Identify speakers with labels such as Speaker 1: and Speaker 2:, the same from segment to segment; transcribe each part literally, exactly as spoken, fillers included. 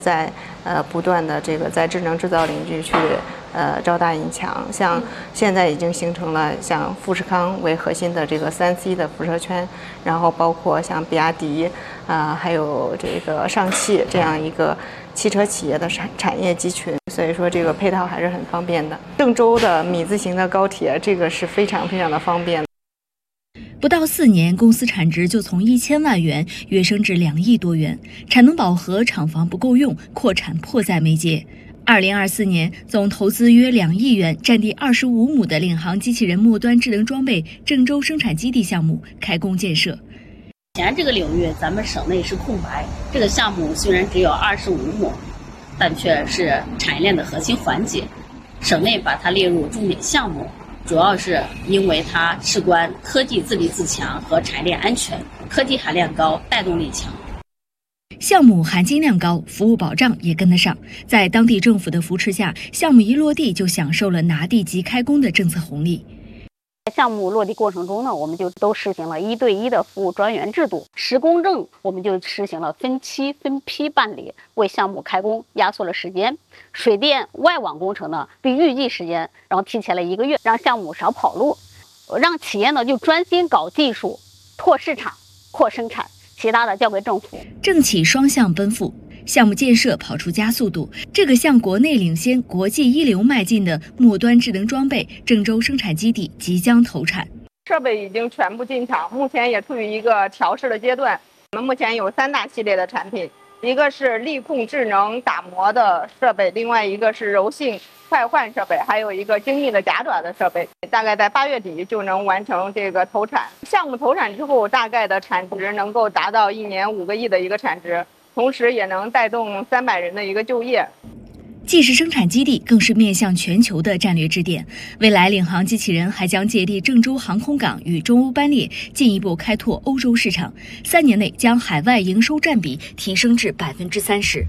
Speaker 1: 在呃不断的这个在智能制造领域去呃招大引强，像现在已经形成了像富士康为核心的这个三 C 的辐射圈，然后包括像比亚迪啊、呃，还有这个上汽这样一个汽车企业的产产业集群，所以说这个配套还是很方便的。郑州的米字形的高铁，这个是非常非常的方便。
Speaker 2: 不到四年，公司产值就从一千万元跃升至两亿多元，产能饱和，厂房不够用，扩产迫在眉睫。二零二四年，总投资约两亿元，占地二十五亩的领航机器人末端智能装备郑州生产基地项目开工建设。
Speaker 3: 目前这个领域咱们省内是空白，这个项目虽然只有二十五亩，但却是产业链的核心环节，省内把它列入重点项目。主要是因为它事关科技自立自强和产业链安全，科技含量高，带动力强。
Speaker 2: 项目含金量高，服务保障也跟得上。在当地政府的扶持下，项目一落地就享受了拿地即开工的政策红利。
Speaker 3: 项目落地过程中呢，我们就都实行了一对一的服务专员制度，施工证我们就实行了分期分批办理，为项目开工压缩了时间。水电外网工程呢，比预计时间然后提前了一个月，让项目少跑路，让企业呢就专心搞技术、拓市场、扩生产，其他的交给政府。
Speaker 2: 政企双向奔赴。项目建设跑出加速度，这个向国内领先、国际一流迈进的末端智能装备郑州生产基地即将投产，
Speaker 4: 设备已经全部进场，目前也处于一个调试的阶段。我们目前有三大系列的产品，一个是力控智能打磨的设备，另外一个是柔性快换设备，还有一个精密的夹爪的设备。大概在八月底就能完成这个投产。项目投产之后，大概的产值能够达到一年五个亿的一个产值。同时也能带动三百人的一个就业。
Speaker 2: 既是生产基地，更是面向全球的战略支点。未来领航机器人还将借力郑州航空港与中欧班列，进一步开拓欧洲市场。三年内将海外营收占比提升至百分之三十。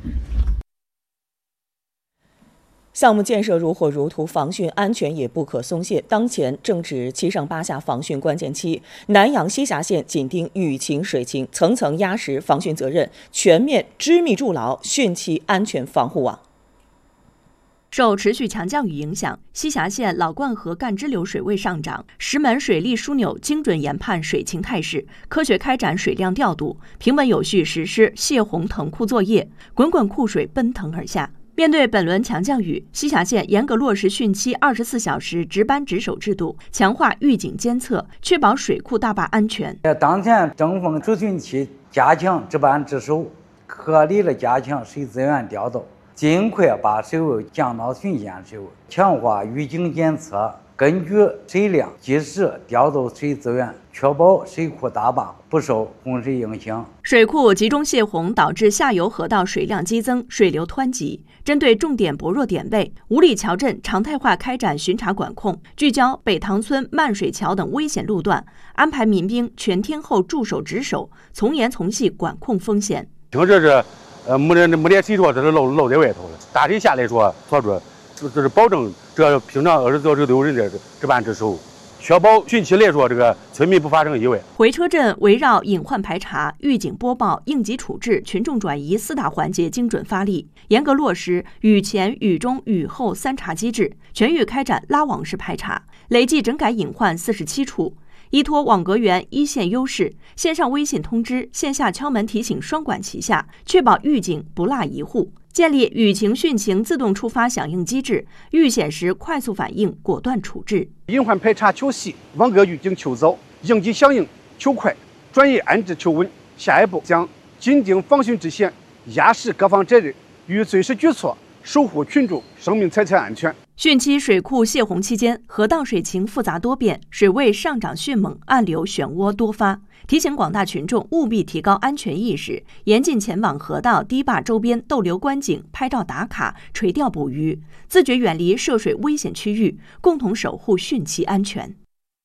Speaker 5: 项目建设如火如荼，防汛安全也不可松懈。当前正值七上八下防汛关键期，南阳栖霞县紧盯雨情水情，层层压实防汛责任，全面织密筑牢汛期安全防护网。
Speaker 6: 受持续强降雨影响，栖霞县老灌河干支流水位上涨，石门水利枢纽精准研判水情态势，科学开展水量调度，平稳有序实施泄洪腾库作业，滚滚库水奔腾而下。面对本轮强降雨，栖霞县严格落实汛期二十四小时值班值守制度，强化预警监测，确保水库大坝安全。
Speaker 7: 当前正逢主汛期，加强值班值守，合理的加强水资源调度，尽快把水位降到汛限水位，强化预警监测，根据水量及时调度水资源，确保水库大坝不受洪水影响。
Speaker 6: 水库集中泄洪导致下游河道水量激增，水流湍急。针对重点薄弱点位，五里桥镇常态化开展巡查管控，聚焦北塘村漫水桥等危险路段，安排民兵全天候驻守值守，从严从细管控风险。
Speaker 8: 听这是，呃，没得没得谁说这是漏漏在外头了。大体下来说，说说这是保证这平常二十四小时都有人在值班值守。确保汛期来说，这个村民不发生意外。
Speaker 6: 回车镇围绕隐患排查、预警播报、应急处置、群众转移四大环节精准发力，严格落实雨前、雨中、雨后三查机制，全域开展拉网式排查，累计整改隐患四十七处。依托网格员一线优势，线上微信通知、线下敲门提醒双管齐下，确保预警不落一户。建立雨情汛情自动触发响应机制，遇险时快速反应，果断处置。
Speaker 9: 隐患排查求细，网格预警求早，应急响应求快，专业安置求稳。下一步将紧盯防汛之险，压实各方责任，与随时举措，守护群众生命财产安全。
Speaker 6: 汛期水库泄洪期间，河道水情复杂多变，水位上涨迅猛，暗流漩涡多发。提醒广大群众务必提高安全意识，严禁前往河道、堤坝周边逗留观景、拍照打卡、垂钓捕鱼，自觉远离涉水危险区域，共同守护汛期安全。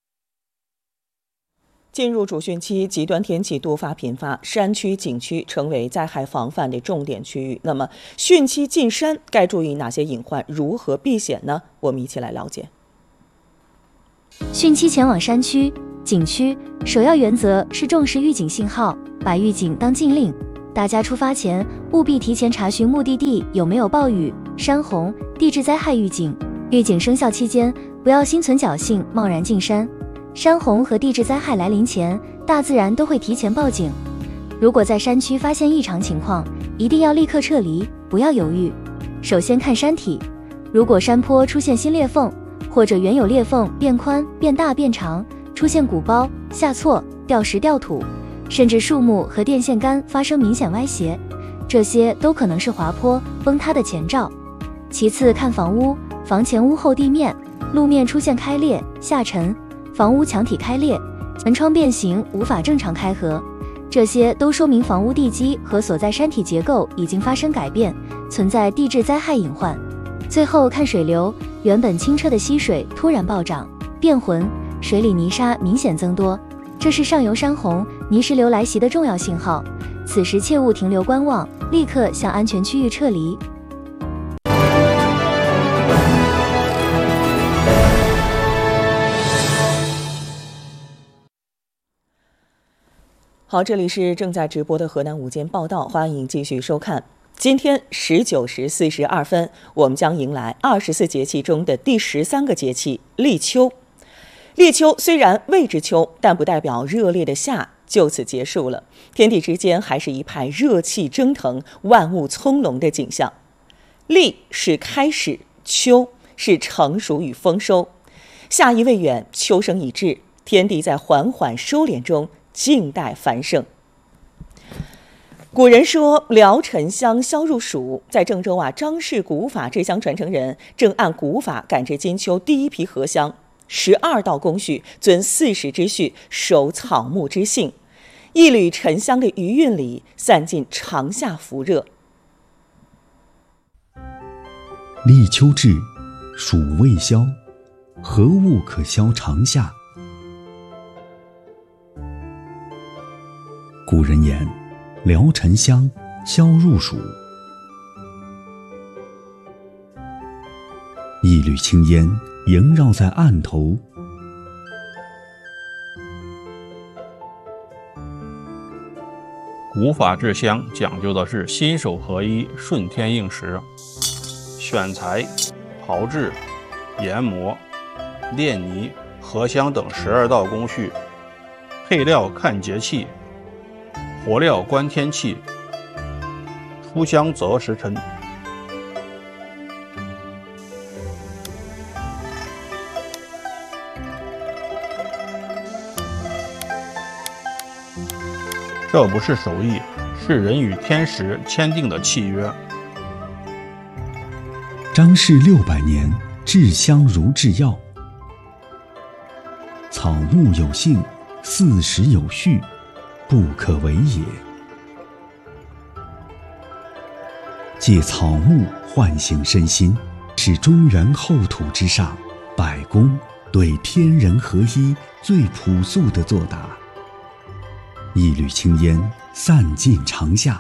Speaker 5: 进入主汛期，极端天气多发频发，山区、景区成为灾害防范的重点区域。那么，汛期进山该注意哪些隐患？如何避险呢？我们一起来了解。
Speaker 10: 汛期前往山区、景区，首要原则是重视预警信号，把预警当禁令。 大家出发前务必提前查询目的地有没有暴雨、山洪、地质灾害预警。预警生效期间，不要心存侥幸贸然进山。山洪和地质灾害来临前，大自然都会提前报警。如果在山区发现异常情况，一定要立刻撤离，不要犹豫。首先看山体，如果山坡出现新裂缝，或者原有裂缝变宽、变大、变长，出现鼓包、下挫、掉石掉土，甚至树木和电线杆发生明显歪斜，这些都可能是滑坡、崩塌的前兆。其次看房屋，房前屋后地面、路面出现开裂、下沉，房屋墙体开裂，门窗变形无法正常开合，这些都说明房屋地基和所在山体结构已经发生改变，存在地质灾害隐患。最后看水流，原本清澈的溪水突然暴涨变浑，水里泥沙明显增多，这是上游山洪、泥石流来袭的重要信号。此时切勿停留观望，立刻向安全区域撤离。
Speaker 5: 好，这里是正在直播的河南午间报道，欢迎继续收看。今天十九时四十二分，我们将迎来二十四节气中的第十三个节气立秋。立秋虽然谓之秋，但不代表热烈的夏就此结束了，天地之间还是一派热气蒸腾、万物葱茏的景象。立是开始，秋是成熟与丰收。夏意未远，秋声已至，天地在缓缓收敛中静待繁盛。古人说聊沉香消入暑，在郑州啊，张氏古法制香传承人正按古法赶制金秋第一批荷香，十二道工序，遵四时之序，守草木之性，一缕沉香的余韵里散尽长夏伏热。
Speaker 11: 立秋至，暑未消，何物可消长夏？古人言，聊沉香，消入暑。一缕青烟萦绕在案头，
Speaker 12: 古法制香讲究的是心手合一、顺天应时。选材、炮制、研磨、炼泥、荷香等十二道工序，配料看节气，活料观天气，出香择时辰。这不是手艺，是人与天时签订的契约。
Speaker 11: 张氏六百年，制香如制药。草木有性，四时有序，不可为也。借草木唤醒身心，是中原厚土之上百工对天人合一最朴素的作答。一缕青烟，散尽长夏。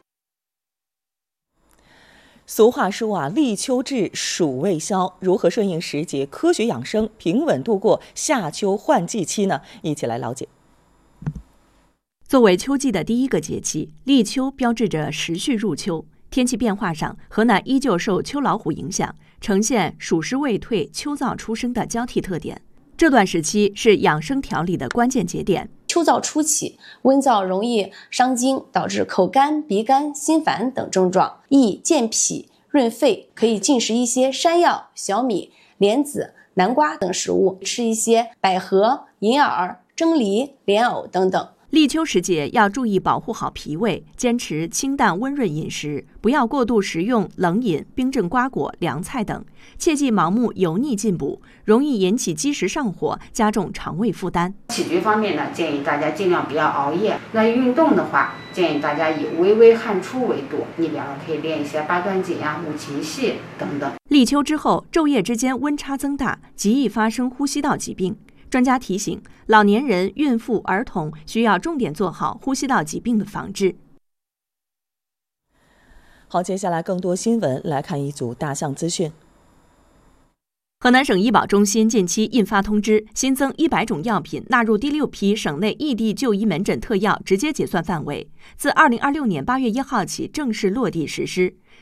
Speaker 5: 俗话说啊，立秋至，暑未消。如何顺应时节，科学养生，平稳度过夏秋换季期呢？一起来了解。
Speaker 6: 作为秋季的第一个节气，立秋标志着时序入秋。天气变化上，河南依旧受秋老虎影响，呈现暑湿未退、秋燥初生的交替特点。这段时期是养生调理的关键节点。
Speaker 13: 秋燥初起，温燥容易伤津，导致口干、鼻干、心烦等症状，宜健脾润肺，可以进食一些山药、小米、莲子、南瓜等食物，吃一些百合、银耳、蒸梨、莲藕等等。
Speaker 6: 立秋时节要注意保护好脾胃，坚持清淡温润饮食，不要过度食用冷饮、冰镇瓜果、凉菜等，切忌盲目油腻进补，容易引起积食上火，加重肠胃负担。
Speaker 14: 起居方面呢，建议大家尽量不要熬夜。那运动的话，建议大家以微微汗出为度，你比方说可以练一些八段锦呀、五禽戏等等。
Speaker 6: 立秋之后，昼夜之间温差增大，极易发生呼吸道疾病。专家提醒，老年人、孕妇、儿童需要重点做好呼吸道疾病的防治。
Speaker 5: 好，接下来更多新闻来看一组大象资讯。
Speaker 6: 河南省医保中心近期印发通知，新增一百种药品纳入第六批省内异地就医门诊特药直接结算范围，自二零二六年八月一号起正式落地实施。